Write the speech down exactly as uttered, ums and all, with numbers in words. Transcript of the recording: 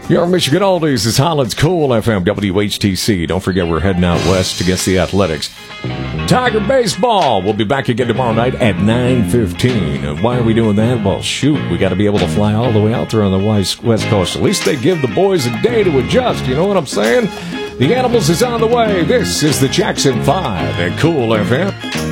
Your Michigan Oldies is Holland's Cool F M, W H T C. Don't forget we're heading out west against the Athletics. Tiger Baseball. We'll be back again tomorrow night at nine fifteen. And why are we doing that? Well, shoot, we got to be able to fly all the way out there on the west west coast. At least they give the boys a day to adjust. You know what I'm saying? The Animals is on the way. This is the Jackson five at Cool F M.